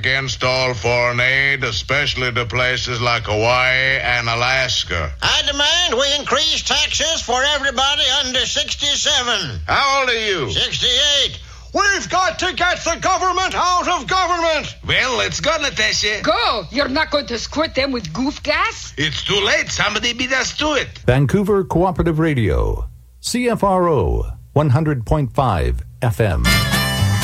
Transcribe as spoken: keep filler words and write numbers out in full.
against all foreign aid, especially to places like Hawaii and Alaska. I demand we increase taxes for everybody under sixty-seven. How old are you? sixty-eight. We've got to get the government out of government. Well, let's go, Natasha. Go. You're not going to squirt them with goof gas? It's too late. Somebody beat us to it. Vancouver Cooperative Radio. C F R O one hundred point five F M.